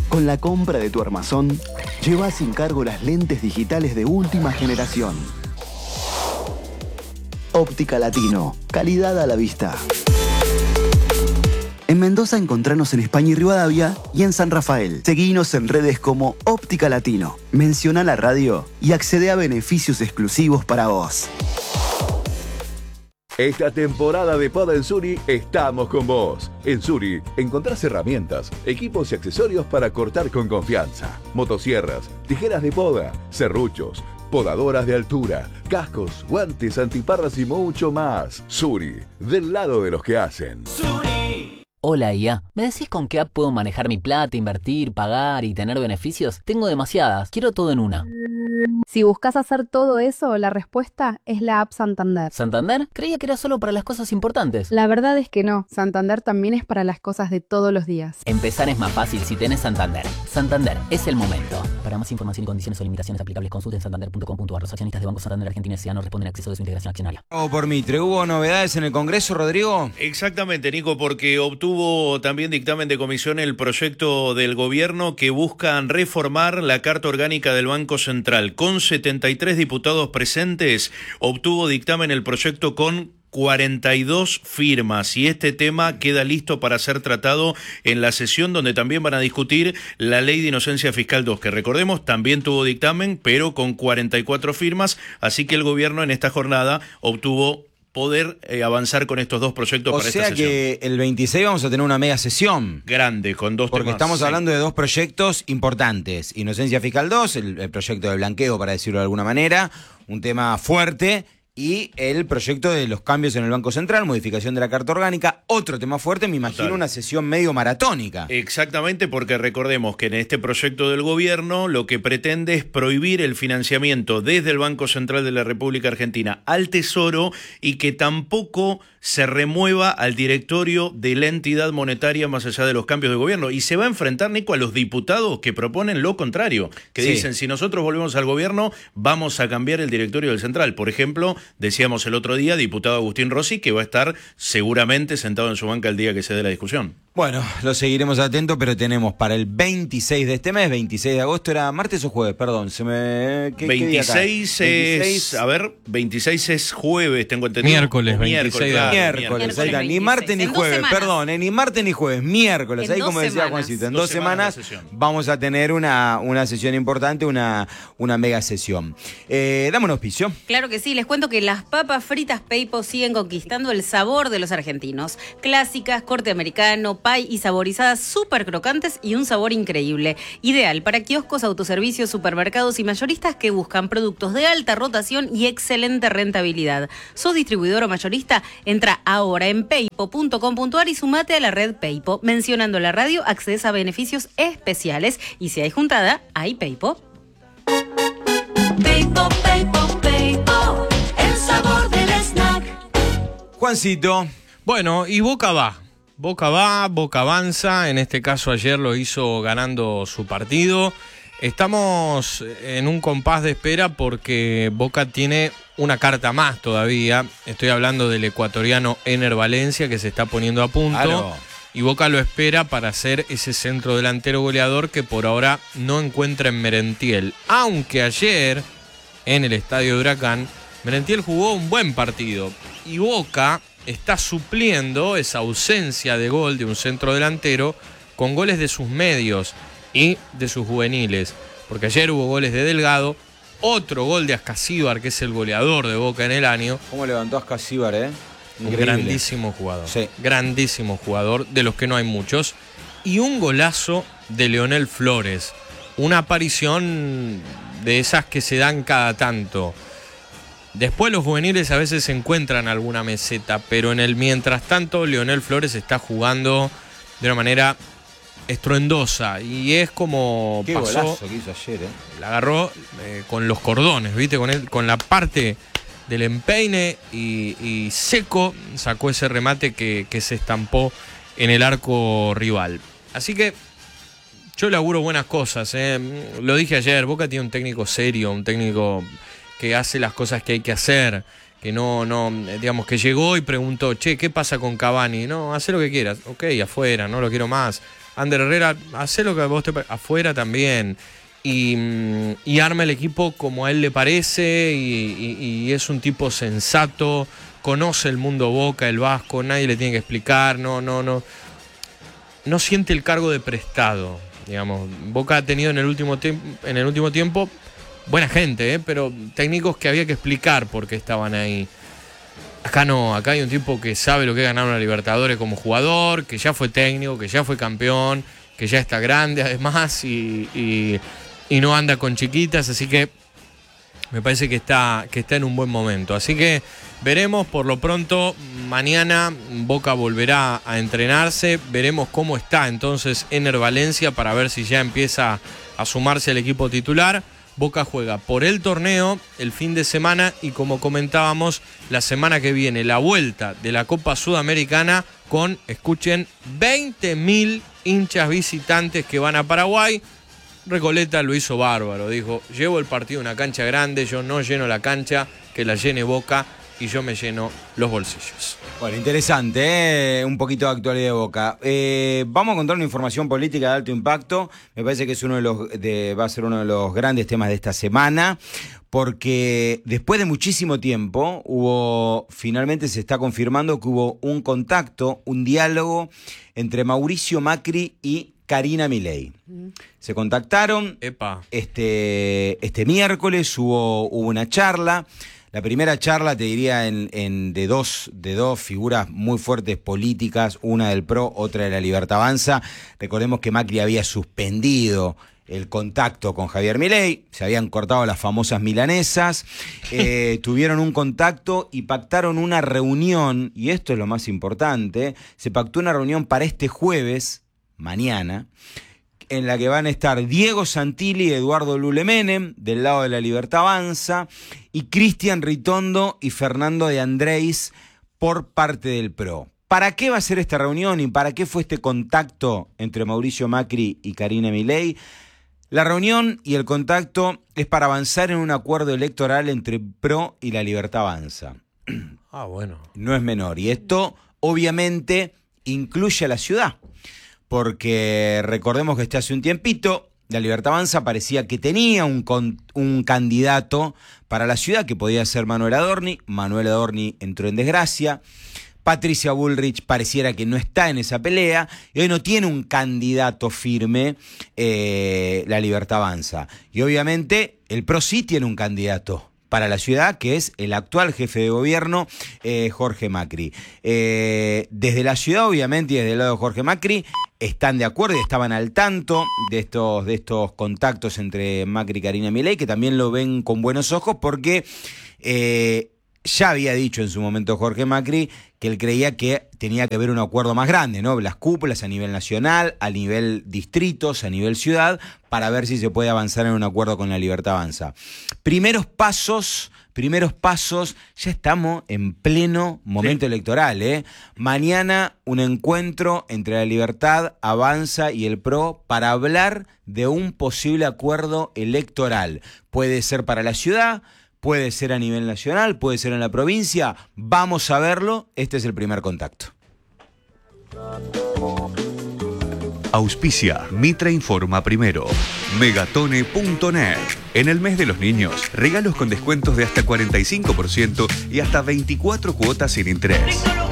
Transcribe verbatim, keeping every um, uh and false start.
Con la compra de tu armazón, lleva sin cargo las lentes digitales de última generación. Óptica Latino, calidad a la vista. En Mendoza encontranos en España y Rivadavia y en San Rafael. Seguinos en redes como Óptica Latino. Menciona la radio y accede a beneficios exclusivos para vos. Esta temporada de Poda en Suri estamos con vos. En Suri encontrás herramientas, equipos y accesorios para cortar con confianza. Motosierras, tijeras de poda, serruchos, podadoras de altura, cascos, guantes, antiparras y mucho más. Suri, del lado de los que hacen. Suri. Hola I A, ¿me decís con qué app puedo manejar mi plata, invertir, pagar y tener beneficios? Tengo demasiadas, quiero todo en una. Si buscas hacer todo eso, la respuesta es la app Santander. ¿Santander? Creía que era solo para las cosas importantes. La verdad es que no, Santander también es para las cosas de todos los días. Empezar es más fácil si tenés Santander. Santander, es el momento. Para más información y condiciones o limitaciones aplicables, consulten santander punto com punto a r. Los accionistas de Banco Santander Argentina S A no responden al acceso de su integración accionaria. Oh, por Mitre, ¿hubo novedades en el Congreso, Rodrigo? Exactamente, Nico, porque obtuvo también dictamen de comisión el proyecto del gobierno que buscan reformar la Carta Orgánica del Banco Central. Con setenta y tres diputados presentes, obtuvo dictamen el proyecto con cuarenta y dos firmas y este tema queda listo para ser tratado en la sesión donde también van a discutir la Ley de Inocencia Fiscal dos, que recordemos también tuvo dictamen pero con cuarenta y cuatro firmas, así que el gobierno en esta jornada obtuvo poder eh, avanzar con estos dos proyectos o para sea esta sesión. Que el veintiséis vamos a tener una mega sesión. Grande, con dos Porque temas. estamos sí. hablando de dos proyectos importantes. Inocencia Fiscal dos, el, el proyecto de blanqueo, para decirlo de alguna manera, un tema fuerte, y el proyecto de los cambios en el Banco Central, modificación de la Carta Orgánica, otro tema fuerte, me imagino. Total. Una sesión medio maratónica. Exactamente, porque recordemos que en este proyecto del gobierno lo que pretende es prohibir el financiamiento desde el Banco Central de la República Argentina al Tesoro y que tampoco se remueva al directorio de la entidad monetaria más allá de los cambios de gobierno. Y se va a enfrentar, Nico, a los diputados que proponen lo contrario, que sí. dicen, si nosotros volvemos al gobierno, vamos a cambiar el directorio del Central. Por ejemplo, decíamos el otro día, diputado Agustín Rossi, que va a estar seguramente sentado en su banca el día que se dé la discusión. Bueno, lo seguiremos atentos, pero tenemos para el veintiséis de este mes, veintiséis de agosto, ¿era martes o jueves? Perdón, se me... ¿Qué, veintiséis qué es... veintiséis? A ver, veintiséis es jueves, tengo entendido. Miércoles, miércoles, veintiséis. claro, Miércoles, miércoles. ahí está, ni martes ni jueves, perdón, eh, ni martes ni jueves, miércoles, En ahí dos como decía semanas. Juancito, en Dos dos, semanas semanas, de vamos a tener una, una sesión importante, una, una mega sesión. Eh, dame un auspicio. Claro que sí, les cuento que las papas fritas Peipo siguen conquistando el sabor de los argentinos. Clásicas, corte americano, pie y saborizadas súper crocantes y un sabor increíble. Ideal para kioscos, autoservicios, supermercados y mayoristas que buscan productos de alta rotación y excelente rentabilidad. ¿Sos distribuidor o mayorista? Entra ahora en peipo punto com punto a r y sumate a la red Peipo. Mencionando la radio, accedes a beneficios especiales y si hay juntada, hay Peipo. Peipo, Peipo, Peipo, el sabor del snack. Juancito. Bueno, y Boca va. Boca va, Boca avanza. En este caso ayer lo hizo ganando su partido. Estamos en un compás de espera porque Boca tiene una carta más todavía. Estoy hablando del ecuatoriano Ener Valencia, que se está poniendo a punto. Claro. Y Boca lo espera para ser ese centro delantero goleador que por ahora no encuentra en Merentiel. Aunque ayer, en el estadio de Huracán, Merentiel jugó un buen partido. Y Boca está supliendo esa ausencia de gol de un centro delantero con goles de sus medios y de sus juveniles. Porque ayer hubo goles de Delgado, otro gol de Ascasíbar, que es el goleador de Boca en el año. ¿Cómo levantó Ascasíbar, eh? Increíble. Un grandísimo jugador. Sí. Grandísimo jugador, de los que no hay muchos. Y un golazo de Leonel Flores. Una aparición de esas que se dan cada tanto. Después los juveniles a veces encuentran alguna meseta, pero en el mientras tanto Leonel Flores está jugando de una manera estruendosa y es como Qué pasó, golazo que hizo ayer, ¿eh? la agarró eh, con los cordones, ¿viste? Con, el, con la parte del empeine y, y seco sacó ese remate que, que se estampó en el arco rival. Así que yo le auguro buenas cosas, ¿eh? Lo dije ayer, Boca tiene un técnico serio, un técnico que hace las cosas que hay que hacer, que no, no, digamos, que llegó y preguntó, che, ¿qué pasa con Cavani? No, hace lo que quieras, ok, afuera, no lo quiero más. Ander Herrera, hace lo que a vos te parezca, afuera también. Y, y arma el equipo como a él le parece y, y, y es un tipo sensato, conoce el mundo Boca, el Vasco, nadie le tiene que explicar, no, no, no, no siente el cargo de prestado, digamos. Boca ha tenido en el último, tiemp- en el último tiempo buena gente, ¿eh? Pero técnicos que había que explicar por qué estaban ahí. Acá no, acá hay un tipo que sabe lo que es ganar una Libertadores como jugador, que ya fue técnico, que ya fue campeón, que ya está grande además y... y y no anda con chiquitas, así que me parece que está, que está en un buen momento. Así que veremos, por lo pronto, mañana Boca volverá a entrenarse, veremos cómo está entonces Ener Valencia para ver si ya empieza a sumarse al equipo titular. Boca juega por el torneo el fin de semana y, como comentábamos, la semana que viene la vuelta de la Copa Sudamericana con, escuchen, veinte mil hinchas visitantes que van a Paraguay. Recoleta lo hizo bárbaro, dijo, llevo el partido a una cancha grande, yo no lleno la cancha, que la llene Boca y yo me lleno los bolsillos. Bueno, interesante, ¿eh? Un poquito de actualidad de Boca. Eh, vamos a contar una información política de alto impacto, me parece que es uno de los de, va a ser uno de los grandes temas de esta semana, porque después de muchísimo tiempo hubo, finalmente se está confirmando que hubo un contacto, un diálogo entre Mauricio Macri y Karina Milei. Se contactaron. Epa. Este, este miércoles hubo, hubo una charla. La primera charla, te diría, en, en, de, dos, de dos figuras muy fuertes políticas, una del P R O, otra de la Libertad Avanza. Recordemos que Macri había suspendido el contacto con Javier Milei, se habían cortado las famosas milanesas, eh, tuvieron un contacto y pactaron una reunión, y esto es lo más importante, se pactó una reunión para este jueves, mañana, en la que van a estar Diego Santilli y Eduardo Lule Menem, del lado de la Libertad Avanza, y Cristian Ritondo y Fernando de Andrés por parte del P R O. ¿Para qué va a ser esta reunión y para qué fue este contacto entre Mauricio Macri y Karina Milei? La reunión y el contacto es para avanzar en un acuerdo electoral entre P R O y la Libertad Avanza. Ah, bueno. No es menor. Y esto, obviamente, incluye a la ciudad. Porque recordemos que este hace un tiempito, la Libertad Avanza parecía que tenía un, con, un candidato para la ciudad, que podía ser Manuel Adorni. Manuel Adorni entró en desgracia. Patricia Bullrich pareciera que no está en esa pelea y hoy no tiene un candidato firme eh, la Libertad Avanza. Y obviamente el P R O sí tiene un candidato para la ciudad, que es el actual jefe de gobierno, eh, Jorge Macri. Eh, desde la ciudad, obviamente, y desde el lado de Jorge Macri, están de acuerdo y estaban al tanto de estos, de estos contactos entre Macri y Karina Milei, que también lo ven con buenos ojos porque eh, ya había dicho en su momento Jorge Macri que él creía que tenía que haber un acuerdo más grande, ¿no? Las cúpulas a nivel nacional, a nivel distritos, a nivel ciudad, para ver si se puede avanzar en un acuerdo con la Libertad Avanza. Primeros pasos, primeros pasos, ya estamos en pleno momento sí. electoral, ¿eh? Mañana un encuentro entre la Libertad Avanza y el P R O para hablar de un posible acuerdo electoral. Puede ser para la ciudad, puede ser a nivel nacional, puede ser en la provincia. Vamos a verlo. Este es el primer contacto. Auspicia Mitra Informa Primero. Megatone punto net. En el mes de los niños, regalos con descuentos de hasta cuarenta y cinco por ciento y hasta veinticuatro cuotas sin interés.